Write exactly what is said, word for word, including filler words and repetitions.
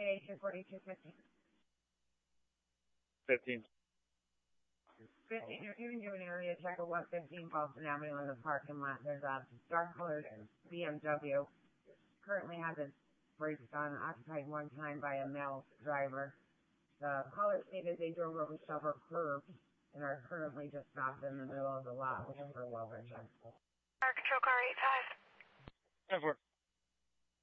eight two forty-two fifteen. fifteen. fifteen, you can do an area check of one fifteen Boston Avenue in the parking lot. There's a dark-colored B M W. Currently has its brakes on, occupied one time by a male driver. The caller stated they drove over several curbs and are currently just stopped in the middle of the lot looking for a well vision. Our control car eight five. ten four.